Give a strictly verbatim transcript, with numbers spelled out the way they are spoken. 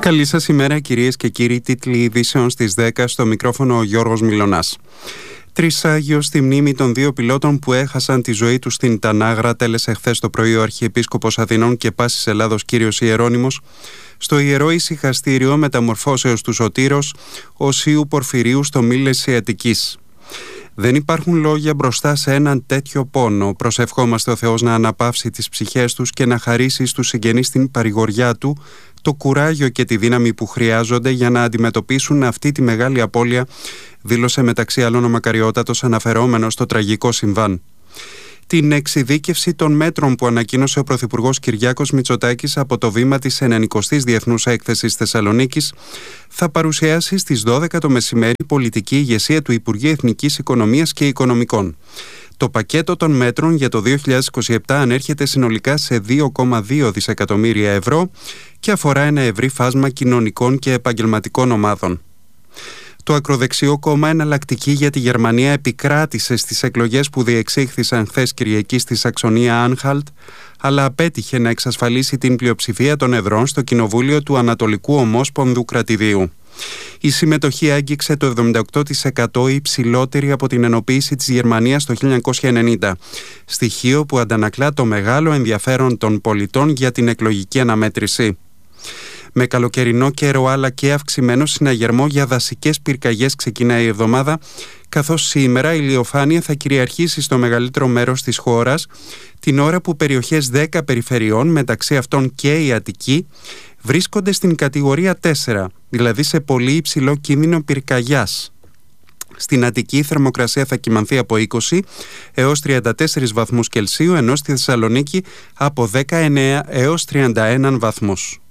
Καλή σας ημέρα, κυρίες και κύριοι. Τίτλοι ειδήσεων στις δέκα, στο μικρόφωνο ο Γιώργος Μιλωνάς. Τρισάγιος στη μνήμη των δύο πιλότων που έχασαν τη ζωή τους στην Τανάγρα, τέλεσε χθες το πρωί ο Αρχιεπίσκοπος Αθηνών και Πάσης Ελλάδος κύριος Ιερώνυμος στο Ιερό Ησυχαστήριο Μεταμορφώσεως του Σωτήρος Οσίου Πορφυρίου στο Μήλεση Αττικής. Δεν υπάρχουν λόγια μπροστά σε έναν τέτοιο πόνο. Προσευχόμαστε ο Θεός να αναπαύσει τις ψυχές τους και να χαρίσει στους συγγενείς την παρηγοριά του, το κουράγιο και τη δύναμη που χρειάζονται για να αντιμετωπίσουν αυτή τη μεγάλη απώλεια, δήλωσε μεταξύ άλλων ο Μακαριότατος αναφερόμενος στο τραγικό συμβάν. Την εξειδίκευση των μέτρων που ανακοίνωσε ο Πρωθυπουργός Κυριάκος Μητσοτάκης από το βήμα της ενενηκοστής Διεθνούς Έκθεσης Θεσσαλονίκης θα παρουσιάσει στις δώδεκα το μεσημέρι πολιτική ηγεσία του Υπουργείου Εθνικής Οικονομίας και Οικονομικών. Το πακέτο των μέτρων για το δύο χιλιάδες είκοσι επτά ανέρχεται συνολικά σε δύο κόμμα δύο δισεκατομμύρια ευρώ και αφορά ένα ευρύ φάσμα κοινωνικών και επαγγελματικών ομάδων. Το ακροδεξιό κόμμα Εναλλακτική για τη Γερμανία επικράτησε στις εκλογές που διεξήχθησαν χθες Κυριακή στη Σαξονία Άνχαλτ, αλλά απέτυχε να εξασφαλίσει την πλειοψηφία των εδρών στο Κοινοβούλιο του Ανατολικού Ομόσπονδου Κρατηδίου. Η συμμετοχή άγγιξε το εβδομήντα οκτώ τοις εκατό, υψηλότερη από την ενοποίηση της Γερμανίας το χίλια εννιακόσια ενενήντα, στοιχείο που αντανακλά το μεγάλο ενδιαφέρον των πολιτών για την εκλογική αναμέτρηση. Με καλοκαιρινό καιρό αλλά και αυξημένο συναγερμό για δασικές πυρκαγιές ξεκινάει η εβδομάδα, καθώς σήμερα η ηλιοφάνεια θα κυριαρχήσει στο μεγαλύτερο μέρος της χώρας, την ώρα που περιοχές δέκα περιφερειών, μεταξύ αυτών και η Αττική, βρίσκονται στην κατηγορία τέσσερα, δηλαδή σε πολύ υψηλό κίνδυνο πυρκαγιάς. Στην Αττική η θερμοκρασία θα κυμανθεί από είκοσι έως τριάντα τέσσερις βαθμούς Κελσίου, ενώ στη Θεσσαλονίκη από δεκαεννέα έως τριάντα ένα βαθμούς.